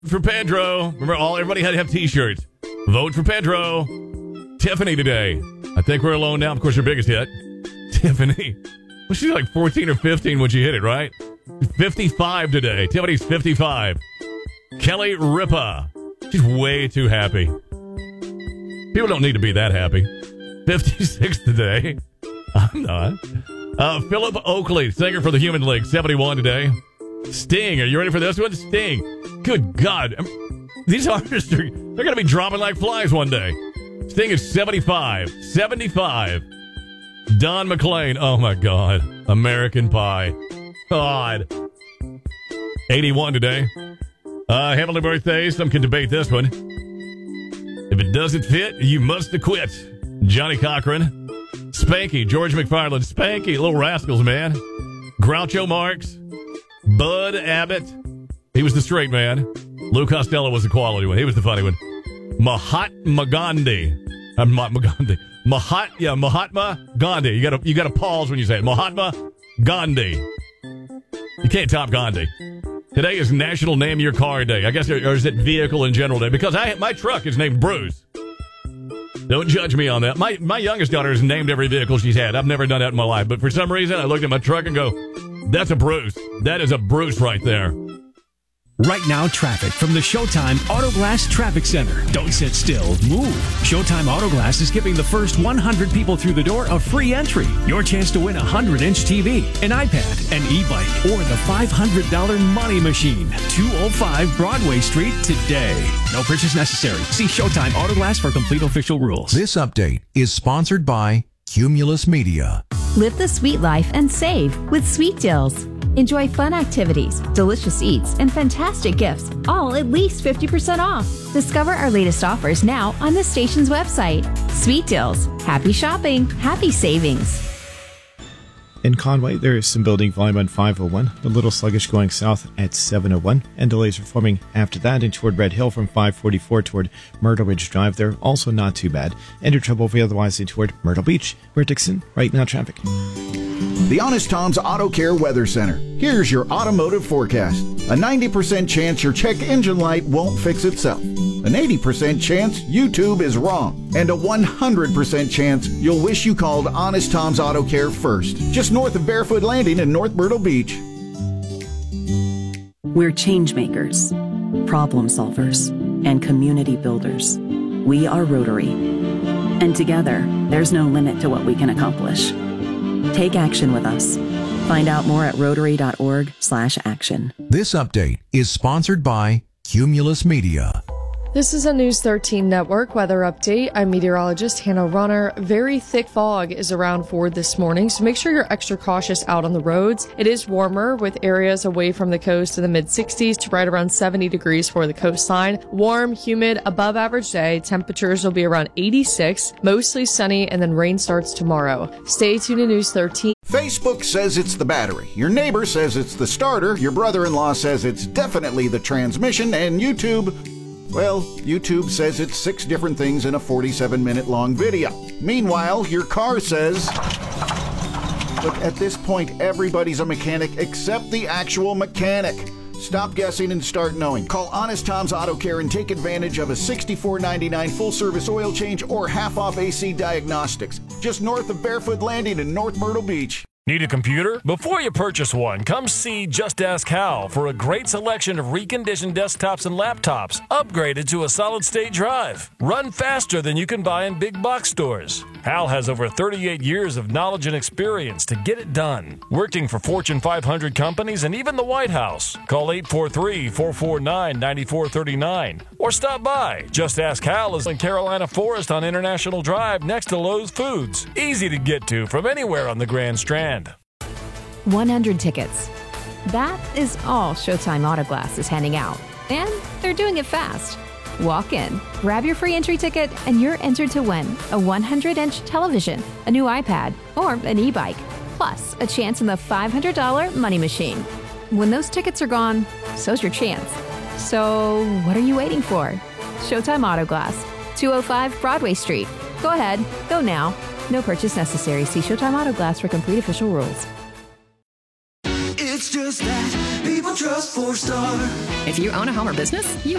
for Pedro. Remember, everybody had to have T-shirts. Vote for Pedro. Tiffany today. I think we're alone now. Of course, your biggest hit. Tiffany. Well, she's like 14 or 15 when she hit it, right? 55 today. Tiffany's 55. Kelly Ripa. She's way too happy. People don't need to be that happy. 56 today. I'm not. Philip Oakley, singer for the Human League, 71 today. Sting, are you ready for this one? Sting. Good God. These artists, they're going to be dropping like flies one day. Sting is 75. 75. Don McLean. Oh, my God. American Pie. God. 81 today. Heavenly birthday. Some can debate this one. If it doesn't fit, you must quit. Johnny Cochran. Spanky. George McFarland. Spanky. Little Rascals, man. Groucho Marx. Bud Abbott. He was the straight man. Lou Costello was the quality one. He was the funny one. Mahatma Gandhi. Mahatma Gandhi. You gotta pause when you say it. Mahatma Gandhi. You can't top Gandhi. Today is National Name Your Car Day. I guess, or is it Vehicle in General Day? Because my truck is named Bruce. Don't judge me on that. My youngest daughter has named every vehicle she's had. I've never done that in my life. But for some reason, I looked at my truck and go, that's a Bruce. That is a Bruce right there. Right now, traffic from the Showtime Autoglass Traffic Center. Don't sit still. Move. Showtime Autoglass is giving the first 100 people through the door a free entry. Your chance to win a 100-inch TV, an iPad, an e-bike, or the $500 money machine. 205 Broadway Street today. No purchase necessary. See Showtime Autoglass for complete official rules. This update is sponsored by Cumulus Media. Live the sweet life and save with Sweet Deals. Enjoy fun activities, delicious eats, and fantastic gifts, all at least 50% off. Discover our latest offers now on the station's website. Sweet Deals. Happy shopping. Happy savings. In Conway, there is some building volume on 501, a little sluggish going south at 701, and delays are forming after that and toward Red Hill from 544 toward Myrtle Ridge Drive. There also not too bad. And your trouble otherwise toward Myrtle Beach. We're Dixon, right now traffic. The Honest Tom's Auto Care Weather Center. Here's your automotive forecast. A 90% chance your check engine light won't fix itself. An 80% chance YouTube is wrong. And a 100% chance you'll wish you called Honest Tom's Auto Care first. Just north of Barefoot Landing in North Myrtle Beach. We're change makers, problem solvers, and community builders. We are Rotary. And together, there's no limit to what we can accomplish. Take action with us. Find out more at rotary.org/action. This update is sponsored by Cumulus Media. This is a News 13 Network weather update. I'm meteorologist Hannah Runner. Very thick fog is around Ford this morning, so make sure you're extra cautious out on the roads. It is warmer with areas away from the coast in the mid-60s to right around 70 degrees for the coastline. Warm, humid, above average day. Temperatures will be around 86, mostly sunny, and then rain starts tomorrow. Stay tuned to News 13. Facebook says it's the battery. Your neighbor says it's the starter. Your brother-in-law says it's definitely the transmission. And YouTube says it's 6 different things in a 47-minute long video. Meanwhile, your car says... Look, at this point, everybody's a mechanic except the actual mechanic. Stop guessing and start knowing. Call Honest Tom's Auto Care and take advantage of a $64.99 full-service oil change or half-off AC diagnostics. Just north of Barefoot Landing in North Myrtle Beach. Need a computer? Before you purchase one, come see Just Ask Hal for a great selection of reconditioned desktops and laptops, upgraded to a solid-state drive. Run faster than you can buy in big box stores. Hal has over 38 years of knowledge and experience to get it done, working for Fortune 500 companies and even the White House. Call 843-449-9439 or stop by. Just Ask Hal is in Carolina Forest on International Drive next to Lowe's Foods. Easy to get to from anywhere on the Grand Strand. 100 tickets. That is all Showtime Autoglass is handing out. And they're doing it fast. Walk in, grab your free entry ticket, and you're entered to win a 100-inch television, a new iPad, or an e-bike, plus a chance in the $500 money machine. When those tickets are gone, so's your chance. So what are you waiting for? Showtime Autoglass, 205 Broadway Street. Go ahead, go now. No purchase necessary. See Showtime Autoglass for complete official rules. It's just that people Don't trust 4-Star. If you own a home or business, you